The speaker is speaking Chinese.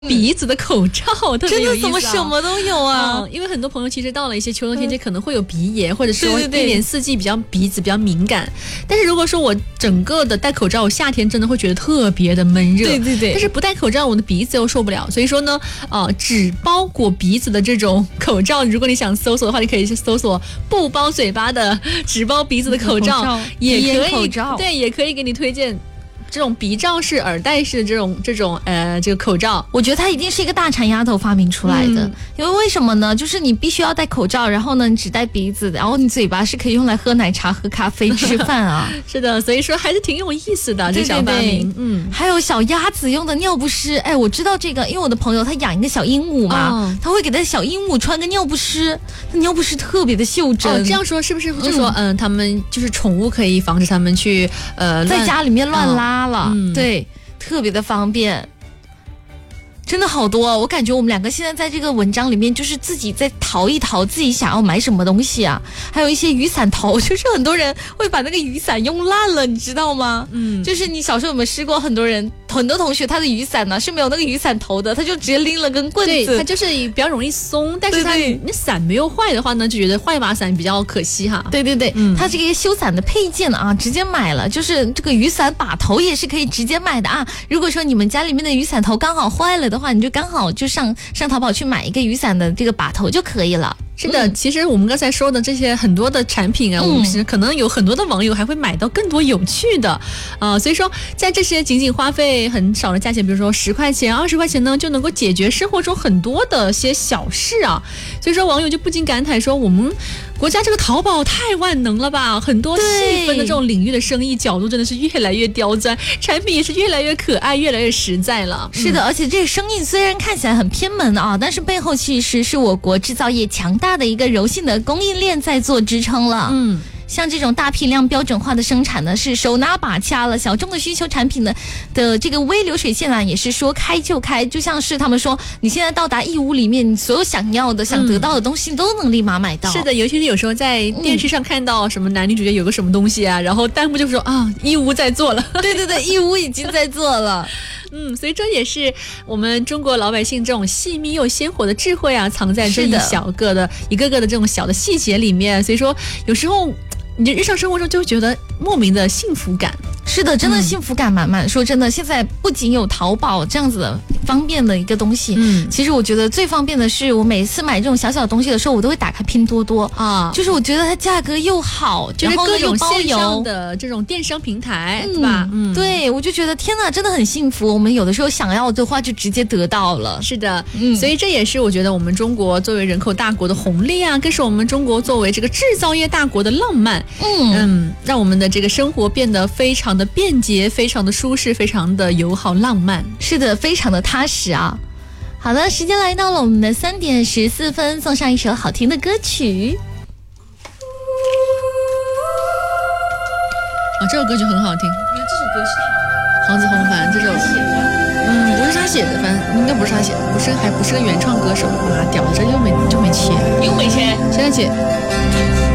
鼻子的口罩，特别有意思、啊、 真的怎么什么都有啊、 因为很多朋友其实到了一些秋冬天气可能会有鼻炎，或者说一年四季鼻子比较敏感。但是如果说我整个的戴口罩，我夏天真的会觉得特别的闷热。对。但是不戴口罩，我的鼻子又受不了。所以说呢，只包裹鼻子的这种口罩，如果你想搜索的话，你可以去搜索不包嘴巴的只包鼻子的口罩，也可以。对，也可以给你推荐。这种鼻罩式、耳戴式的这个口罩， 我觉得它一定是一个大馋丫头发明出来的。因为什么呢？就是你必须要戴口罩，然后呢你只戴鼻子，然后你嘴巴是可以用来喝奶茶、喝咖啡、吃饭啊。 是的，所以说还是挺有意思的这小发明。 还有小鸭子用的尿不湿，哎，我知道这个，因为我的朋友他养一个小鹦鹉嘛，他会给他小鹦鹉穿个尿不湿，那尿不湿特别的袖珍。 这样说是不是就说他们就是宠物可以防止他们去在家里面乱拉了，对，特别的方便。真的好多，我感觉我们两个现在在这个文章里面就是自己在淘一淘自己想要买什么东西啊。还有一些雨伞头，就是很多人会把那个雨伞用烂了，你知道吗？就是你小时候有没有试过，很多同学他的雨伞呢是没有那个雨伞头的，他就直接拎了根棍子。 对，他就是比较容易松，但是那伞没有坏的话呢，就觉得坏把伞比较可惜哈。 对，他这个修伞的配件啊，直接买了，就是这个雨伞把头也是可以直接买的啊。如果说你们家里面的雨伞头刚好坏了的话，你就刚好就上淘宝去买一个雨伞的这个把头就可以了。 是的，其实我们刚才说的这些很多的产品啊，我们其实可能有很多的网友还会买到更多有趣的所以说在这些仅仅花费很少的价钱，比如说10块钱、20块钱呢，就能够解决生活中很多的些小事啊。所以说网友就不禁感慨说，我们国家这个淘宝太万能了吧，很多细分的这种领域的生意角度真的是越来越刁钻，产品也是越来越可爱，越来越实在了。 是的，而且这个生意虽然看起来很偏门啊，但是背后其实是我国制造业强大的一个柔性的供应链在做支撑了。像这种大批量标准化的生产呢，是手拿把掐了。小众的需求产品的这个微流水线啊，也是说开就开。就像是他们说，你现在到达义乌里面，你所有想要的、想得到的东西都能立马买到。 是的，尤其是有时候在电视上看到什么男女主角有个什么东西啊，然后弹幕就说义乌在做了。 对，义乌已经在做了。 所以这也是我们中国老百姓这种细密又鲜活的智慧啊，藏在这一个个的这种小的细节里面。所以说，有时候你日常生活中就会觉得莫名的幸福感。 是的，真的幸福感满满。说真的，现在不仅有淘宝这样子的方便的一个东西，其实我觉得最方便的是，我每次买这种小小的东西的时候，我都会打开拼多多啊，就是我觉得它价格又好， 就是各种线上的这种电商平台，对吧？ 对，我就觉得天哪，真的很幸福。我们有的时候想要的话，就直接得到了。 是的，所以这也是我觉得我们中国作为人口大国的红利啊，更是我们中国作为这个制造业大国的浪漫。让我们的这个生活变得非常的便捷，非常的舒适，非常的友好浪漫。 是的，非常的踏实啊。好了，时间来到了我们的3点14分，送上一首好听的歌曲。 这首歌曲很好听。 这首歌是黄子弘凡这首，不是他写的，反正应该不是他写的，还不是个原创歌手，把他屌的这就没切， 又没切， 现在切。